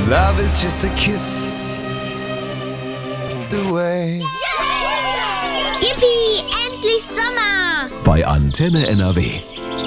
Love is just a kiss away. Yippie, endlich Sommer! Bei Antenne NRW.